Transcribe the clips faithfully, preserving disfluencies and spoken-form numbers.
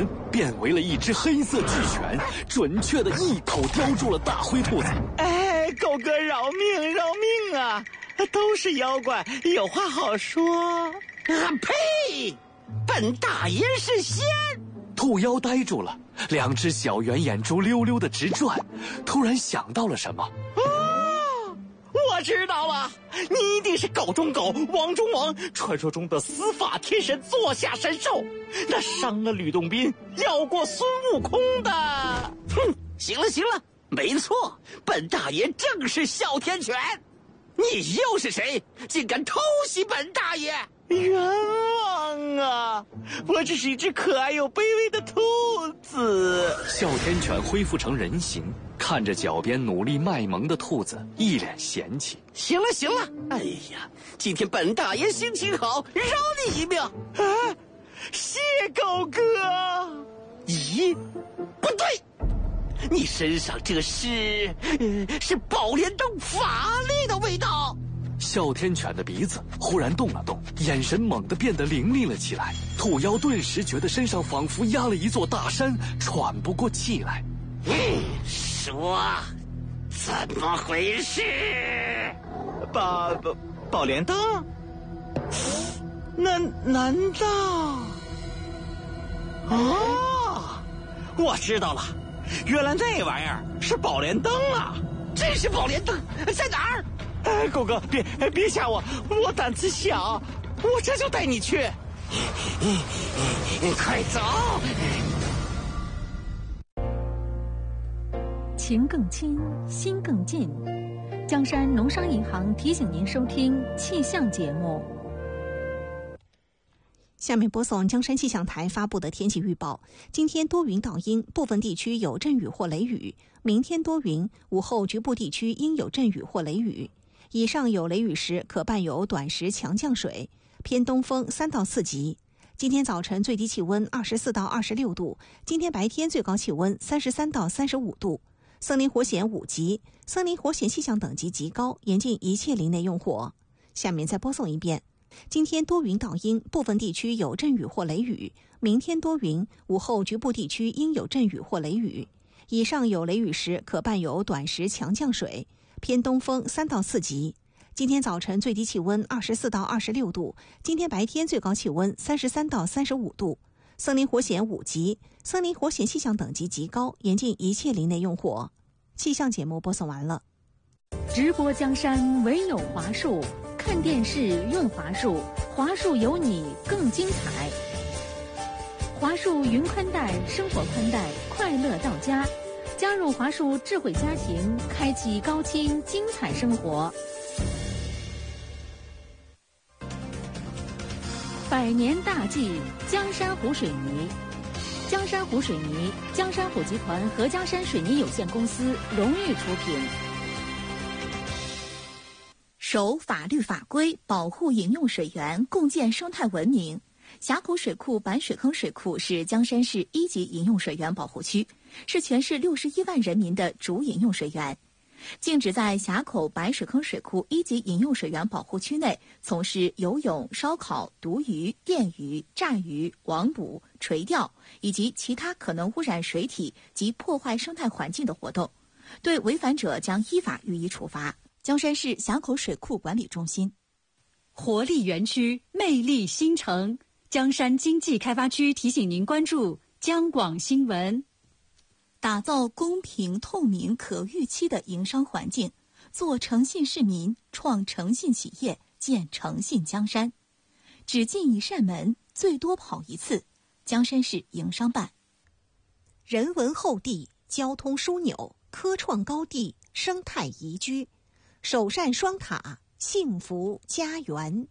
间变为了一只黑色巨犬，准确的一口叼住了大灰兔子。 哎，狗哥饶命饶命啊！都是妖怪，有话好说。 啊呸！本大爷是仙。 兔妖呆住了，两只小圆眼珠溜溜的直转，突然想到了什么。 哦，我知道了，你一定是狗中狗，王中王，传说中的司法天神，座下神兽，那伤了吕洞宾，咬过孙悟空的。 哼，行了行了，没错，本大爷正是哮天犬。你又是谁？竟敢偷袭本大爷！ 冤枉啊！我只是一只可爱又卑微的兔子。 哮天犬恢复成人形，看着脚边努力卖萌的兔子，一脸嫌弃。 行了行了，哎呀，今天本大爷心情好，饶你一命。啊， 谢狗哥。 咦，不对，你身上这是呃是宝莲灯法力的味道。 哮天犬的鼻子忽然动了动，眼神猛地变得凌厉了起来。兔妖顿时觉得身上仿佛压了一座大山，喘不过气来。 嗯，说，怎么回事？ 宝宝宝莲灯？那难道？哦，我知道了，原来那玩意儿是宝莲灯啊！ 真是宝莲灯，在哪儿？ 哎，狗哥，别别吓我，我胆子小，我这就带你去。 快走！ 情更亲，心更近。江山农商银行提醒您收听气象节目。 下面播送江山气象台发布的天气预报。今天多云到阴，部分地区有阵雨或雷雨。明天多云，午后局部地区应有阵雨或雷雨。以上有雷雨时，可伴有短时强降水，偏东风三到四级。今天早晨最低气温二十四到二十六度，今天白天最高气温三十三到三十五度。森林火险五级，森林火险气象等级极高，严禁一切林内用火。下面再播送一遍。今天多云到阴，部分地区有阵雨或雷雨。明天多云，午后局部地区应有阵雨或雷雨。以上有雷雨时，可伴有短时强降水，偏东风三到四级。今天早晨最低气温二十四到二十六度，今天白天最高气温三十三到三十五度。森林火险五级，森林火险气象等级极高，严禁一切林内用火。气象节目播送完了。 直播江山唯有华数，看电视用华数，华数有你更精彩。华数云宽带，生活宽带，快乐到家。加入华数智慧家庭，开启高清精彩生活。百年大计，江山湖水泥。江山湖水泥，江山湖集团和江山水泥有限公司荣誉出品。 守法律法规，保护饮用水源，共建生态文明。峡谷水库白水坑水库是江山市一级饮用水源保护区，是全市六十一万人民的主饮用水源。禁止在峡口白水坑水库一级饮用水源保护区内从事游泳、烧烤、毒鱼、电鱼、炸鱼、网捕、垂钓以及其他可能污染水体及破坏生态环境的活动，对违反者将依法予以处罚。江山市峡口水库管理中心。 活力园区，魅力新城。江山经济开发区提醒您关注江广新闻。 打造公平、透明、可预期的营商环境，做诚信市民，创诚信企业，建诚信江山。只进一扇门，最多跑一次。江山市营商办。 人文厚地，交通枢纽，科创高地，生态宜居，首善双塔，幸福家园。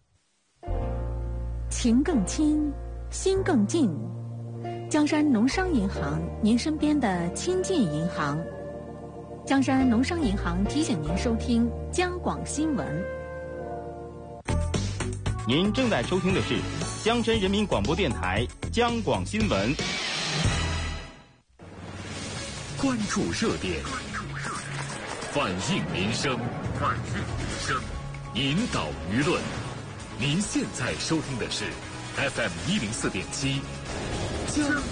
情更亲，心更近。江山农商银行，您身边的亲近银行。江山农商银行提醒您收听江广新闻。 您正在收听的是江山人民广播电台江广新闻。 关注热点，反映民生，反映民生，引导舆论。您现在收听的是 F M 一零四点七江。